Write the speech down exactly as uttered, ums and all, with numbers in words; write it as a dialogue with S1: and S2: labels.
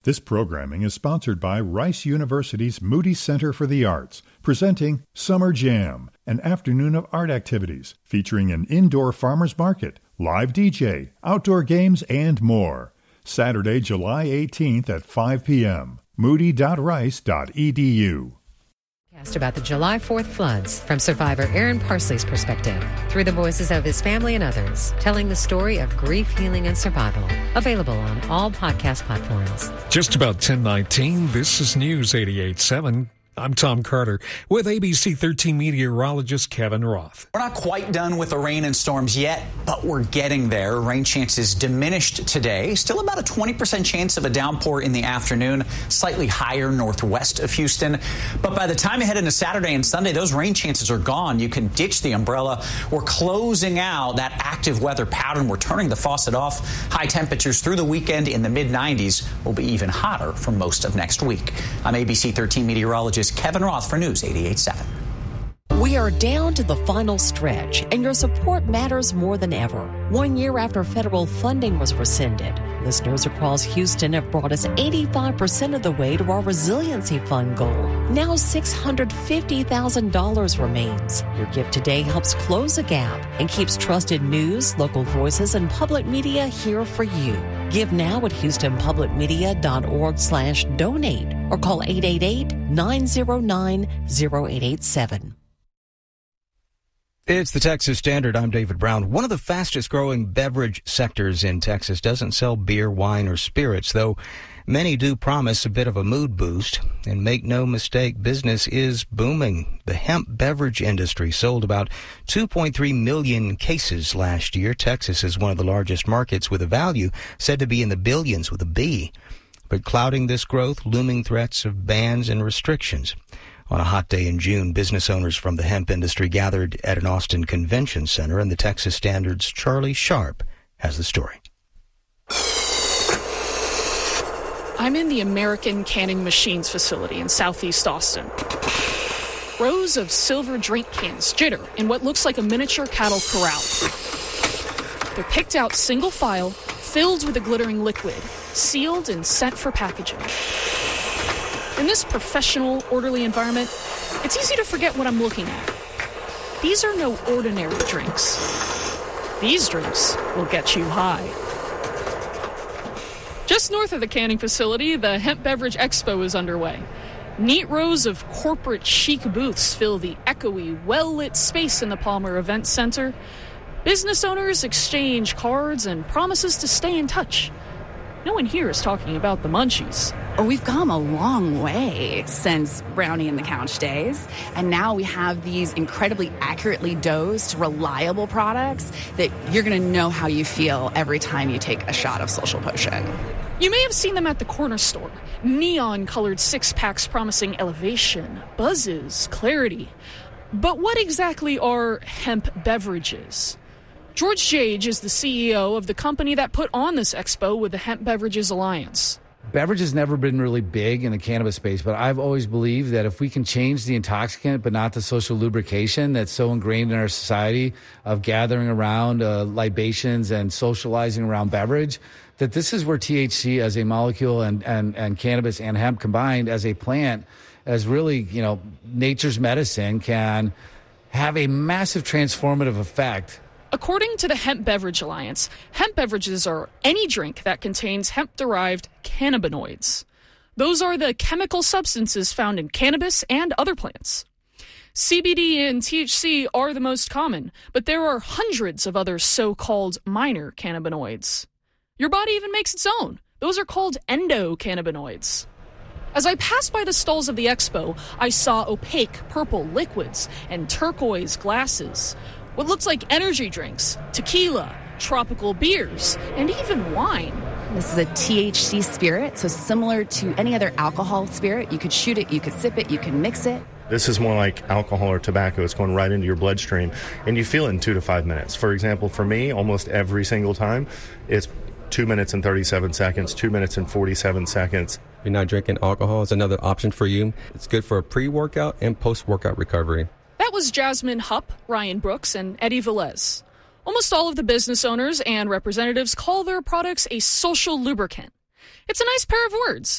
S1: This programming is sponsored by Rice University's Moody Center for the Arts, presenting Summer Jam, an afternoon of art activities featuring an indoor farmers market, live D J, outdoor games, and more. Saturday, July eighteenth at five p.m. moody dot rice dot e d u.
S2: About the July fourth floods from survivor Aaron Parsley's perspective through the voices of his family and others, telling the story of grief, healing, and survival. Available on all podcast platforms.
S3: Just about ten nineteen, this is News eighty-eight point seven. I'm Tom Carter with A B C thirteen meteorologist Kevin Roth.
S4: We're not quite done with the rain and storms yet, but we're getting there. Rain chances diminished today. Still about a twenty percent chance of a downpour in the afternoon, slightly higher northwest of Houston. But by the time you head into Saturday and Sunday, those rain chances are gone. You can ditch the umbrella. We're closing out that active weather pattern. We're turning the faucet off. High temperatures through the weekend in the mid nineties will be even hotter for most of next week. I'm A B C thirteen meteorologist Kevin Roth for News eighty-eight point seven.
S5: We are down to the final stretch, and your support matters more than ever. One year after federal funding was rescinded, listeners across Houston have brought us eighty-five percent of the way to our resiliency fund goal. Now six hundred fifty thousand dollars remains. Your gift today helps close a gap and keeps trusted news, local voices, and public media here for you. Give now at houstonpublicmedia.org slash donate or call eight eight eight, nine zero nine, zero eight eight seven.
S6: It's the Texas Standard. I'm David Brown. One of the fastest growing beverage sectors in Texas doesn't sell beer, wine, or spirits, though many do promise a bit of a mood boost. And make no mistake, business is booming. The hemp beverage industry sold about two point three million cases last year. Texas is one of the largest markets with a value said to be in the billions with a B. But clouding this growth, looming threats of bans and restrictions. On a hot day in June, business owners from the hemp industry gathered at an Austin convention center, and the Texas Standard's Charlie Sharp has the story.
S7: I'm in the American Canning Machines facility in southeast Austin. Rows of silver drink cans jitter in what looks like a miniature cattle corral. They're picked out single file, filled with a glittering liquid, sealed and sent for packaging. In this professional, orderly environment, it's easy to forget what I'm looking at. These are no ordinary drinks. These drinks will get you high. Just north of the canning facility, the Hemp Beverage Expo is underway. Neat rows of corporate chic booths fill the echoey, well-lit space in the Palmer Event Center. Business owners exchange cards and promises to stay in touch. No one here is talking about the munchies.
S8: Oh, we've come a long way since Brownie and the Couch days, and now we have these incredibly accurately dosed, reliable products that you're going to know how you feel every time you take a shot of Social Potion.
S7: You may have seen them at the corner store. Neon-colored six-packs promising elevation, buzzes, clarity. But what exactly are hemp beverages? George Jage is the C E O of the company that put on this expo with the Hemp Beverages Alliance.
S9: Beverage has never been really big in the cannabis space, but I've always believed that if we can change the intoxicant but not the social lubrication that's so ingrained in our society of gathering around uh, libations and socializing around beverage, that this is where T H C as a molecule and, and, and cannabis and hemp combined as a plant, as really, you know, nature's medicine, can have a massive transformative effect.
S7: According to the Hemp Beverage Alliance, hemp beverages are any drink that contains hemp-derived cannabinoids. Those are the chemical substances found in cannabis and other plants. C B D and T H C are the most common, but there are hundreds of other so-called minor cannabinoids. Your body even makes its own. Those are called endocannabinoids. As I passed by the stalls of the expo, I saw opaque purple liquids and turquoise glasses. What looks like energy drinks, tequila, tropical beers, and even wine.
S8: This is a T H C spirit, so similar to any other alcohol spirit. You could shoot it, you could sip it, you can mix it.
S10: This is more like alcohol or tobacco. It's going right into your bloodstream, and you feel it in two to five minutes. For example, for me, almost every single time, it's two minutes and thirty-seven seconds, two minutes and forty-seven seconds.
S11: If you're not drinking alcohol, it's another option for you. It's good for pre-workout and post-workout recovery.
S7: That was Jasmine Hupp, Ryan Brooks, and Eddie Velez. Almost all of the business owners and representatives call their products a social lubricant. It's a nice pair of words.